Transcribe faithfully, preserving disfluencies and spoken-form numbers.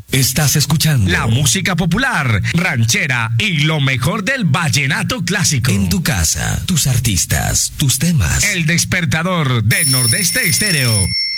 Estás escuchando la música popular, ranchera y lo mejor del vallenato clásico. En tu casa, tus artistas, tus temas. El despertador de Nordeste Estéreo.